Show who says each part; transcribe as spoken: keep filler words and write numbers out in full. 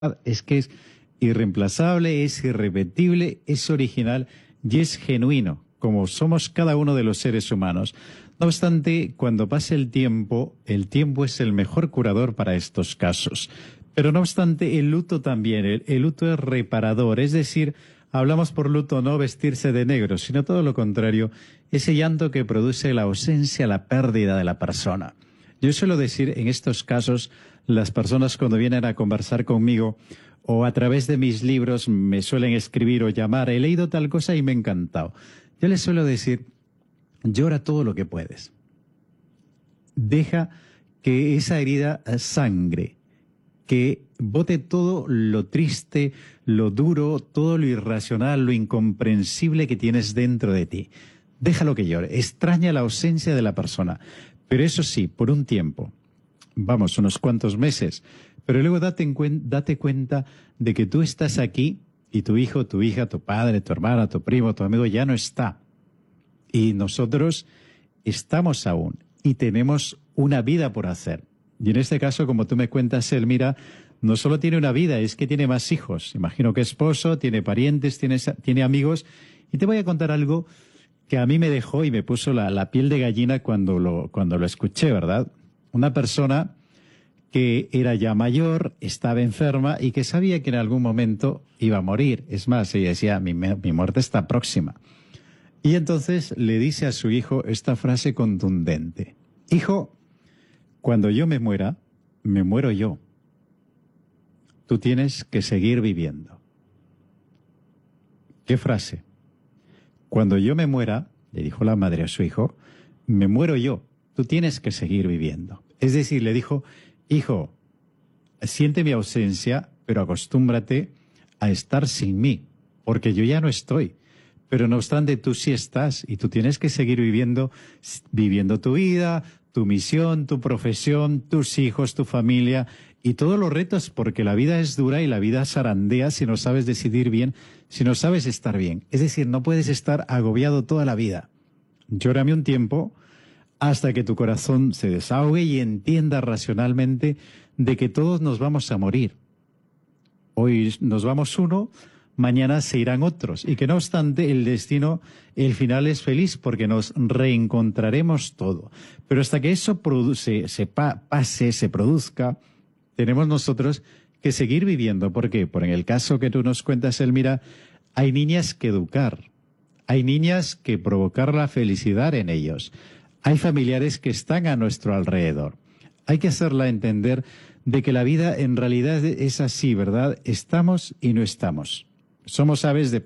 Speaker 1: es que es irreemplazable, es irrepetible, es original y es genuino, como somos cada uno de los seres humanos. No obstante, cuando pase el tiempo, el tiempo es el mejor curador para estos casos. Pero no obstante, el luto también, el, el luto es reparador, es decir, hablamos por luto no vestirse de negro, sino todo lo contrario, ese llanto que produce la ausencia, la pérdida de la persona. Yo suelo decir en estos casos, las personas cuando vienen a conversar conmigo o a través de mis libros me suelen escribir o llamar, he leído tal cosa y me ha encantado. Yo les suelo decir, llora todo lo que puedes. Deja que esa herida sangre, que bote todo lo triste, lo duro, todo lo irracional, lo incomprensible que tienes dentro de ti. Déjalo que llore, extraña la ausencia de la persona, pero eso sí, por un tiempo, vamos, unos cuantos meses, pero luego date, en cuen- date cuenta de que tú estás aquí y tu hijo, tu hija, tu padre, tu hermana, tu primo, tu amigo ya no está. Y nosotros estamos aún y tenemos una vida por hacer. Y en este caso, como tú me cuentas, Elmira, no solo tiene una vida, es que tiene más hijos. Imagino que esposo, tiene parientes, tiene, tiene amigos. Y te voy a contar algo que a mí me dejó y me puso la, la piel de gallina cuando lo, cuando lo escuché, ¿verdad? Una persona que era ya mayor, estaba enferma y que sabía que en algún momento iba a morir. Es más, ella decía, mi, mi muerte está próxima. Y entonces le dice a su hijo esta frase contundente. Hijo, cuando yo me muera, me muero yo. Tú tienes que seguir viviendo. ¿Qué frase? Cuando yo me muera, le dijo la madre a su hijo, me muero yo. Tú tienes que seguir viviendo. Es decir, le dijo, hijo, siente mi ausencia, pero acostúmbrate a estar sin mí, porque yo ya no estoy. Pero no obstante, tú sí estás y tú tienes que seguir viviendo, viviendo tu vida, tu misión, tu profesión, tus hijos, tu familia y todos los retos, porque la vida es dura y la vida zarandea si no sabes decidir bien, si no sabes estar bien. Es decir, no puedes estar agobiado toda la vida. Llórame un tiempo hasta que tu corazón se desahogue y entienda racionalmente de que todos nos vamos a morir. Hoy nos vamos uno, mañana se irán otros, y que no obstante el destino, el final es feliz porque nos reencontraremos todo. Pero hasta que eso produce, se pa, pase, se produzca, tenemos nosotros que seguir viviendo. ¿Por qué? Porque en el caso que tú nos cuentas, Elmira, hay niñas que educar, hay niñas que provocar la felicidad en ellos, hay familiares que están a nuestro alrededor. Hay que hacerla entender de que la vida en realidad es así, ¿verdad? Estamos y no estamos. Somos aves de